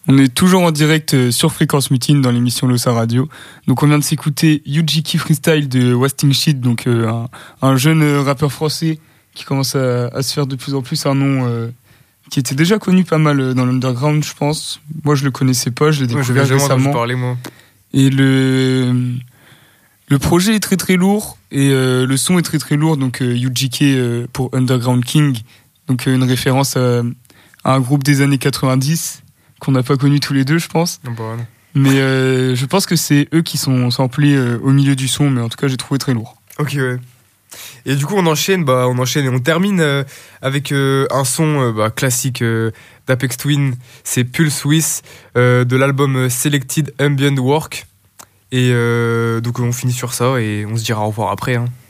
On est toujours en direct sur Fréquence Mutine dans l'émission Losa Radio. Donc on vient de s'écouter Yujiki Freestyle de Wasting Shit, donc un jeune rappeur français qui commence à se faire de plus en plus un nom qui était déjà connu pas mal dans l'underground, je pense. Moi je le connaissais pas, je l'ai découvert récemment. Parler, moi. Et le projet est très très lourd et le son est très très lourd, donc Yujiki pour Underground King, donc une référence à un groupe des années 90 qu'on n'a pas connu tous les deux, je pense. Non, bah, non. Mais je pense que c'est eux qui sont samplés au milieu du son, mais en tout cas j'ai trouvé très lourd. Ok, ouais. Et du coup on enchaîne et on termine avec un son classique d'Apex Twin, c'est Pulse With de l'album Selected Ambient Work. Et donc on finit sur ça et on se dira au revoir après, hein.